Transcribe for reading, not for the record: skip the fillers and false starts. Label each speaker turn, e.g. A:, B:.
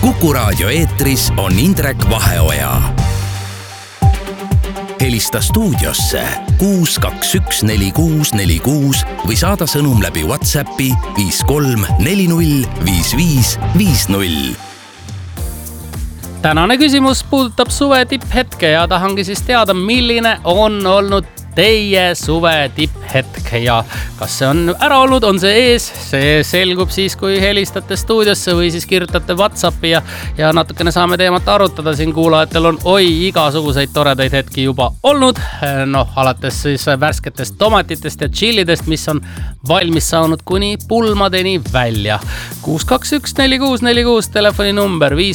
A: Kuku Raadio eetris on Indrek Vaheoja. Helista stuudiosse 6214646 või saada sõnum läbi WhatsAppi 53405550.
B: Tänane küsimus puudutab suve tipphetke ja tahangi siis teada, milline on olnud teie suve tipphetk ja kas see on ära olnud, on see ees, see selgub siis, kui helistate stuudiosse või siis kirjutate WhatsAppi ja natukene saame teemat arutada. Siin kuulajatel on igasuguseid toredaid hetki juba olnud, alates siis värsketest tomatitest ja chillidest, mis on valmis saanud kuni pulmadeni välja. 6214646 telefoninumber